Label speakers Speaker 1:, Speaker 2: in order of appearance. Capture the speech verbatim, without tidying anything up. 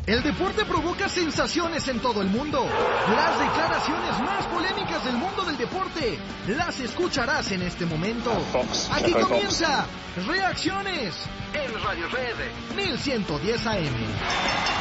Speaker 1: El deporte provoca sensaciones en todo el mundo. Las declaraciones más polémicas del mundo del deporte las escucharás en este momento.
Speaker 2: Fox,
Speaker 1: Aquí
Speaker 2: Fox.
Speaker 1: comienza Reacciones en Radio Red mil ciento diez A M.